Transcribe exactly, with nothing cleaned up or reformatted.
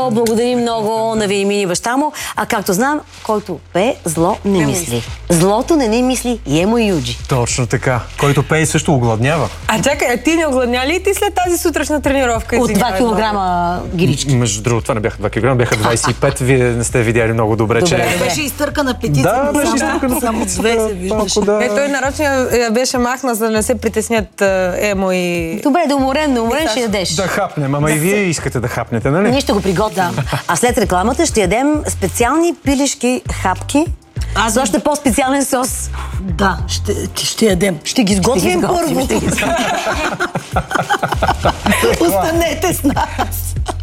Емо, благодарим много на Веимин и баща му. А както знам, който пее, зло не, не мисли. Злото не не мисли и Емо и Юджи. Точно така. Който пее също огладнява. А чакай, а ти не огладня ли ти след тази сутрешна тренировка? От два килограма гирички. Между другото, това не бяха два килограма, бяха двайсет и пет. Вие не сте видяли много добре, добре, че... добре. Беше изтъркана петица. Да, беше изтъркана. Само две се виждаше. Да. Е, той нарочно я беше махна, за да не се притеснят Емо и... Добре, да уморен, да уморен ще ядеш. Да хапнем, ама и вие искате да хапнете, нали? Ние ще го приготвим. А след рекламата ще ядем специални пилешки хапки Аз с още по-специален сос. Да, ще, ще ядем. Ще ги сготвим първо. Ще ги сготвим. Останете с нас.